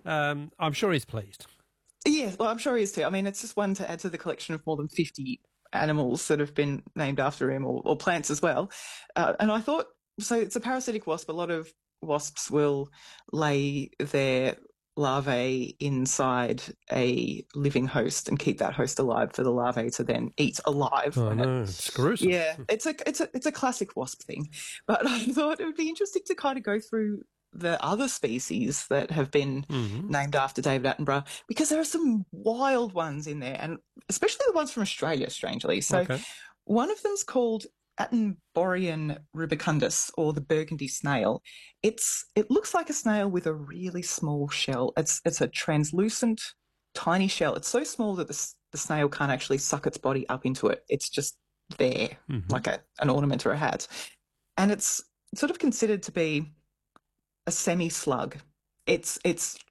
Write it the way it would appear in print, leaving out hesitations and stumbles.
I'm sure he's pleased. Yeah, well, I'm sure he is too. I mean, it's just one to add to the collection of more than 50 animals that have been named after him, or plants as well. And I thought, so it's a parasitic wasp. A lot of wasps will lay their larvae inside a living host and keep that host alive for the larvae to then eat alive Oh when it. no, it's gruesome. Yeah, it's a classic wasp thing. But I thought it would be interesting to kind of go through the other species that have been Hmm. named after David Attenborough, because there are some wild ones in there, and especially the ones from Australia, strangely. So Okay. one of them's called Attenborian rubicundus, or the burgundy snail. It looks like a snail with a really small shell. It's a translucent, tiny shell. It's so small that the snail can't actually suck its body up into it. It's just there, Hmm. like an ornament or a hat. And it's sort of considered to be a semi slug. It's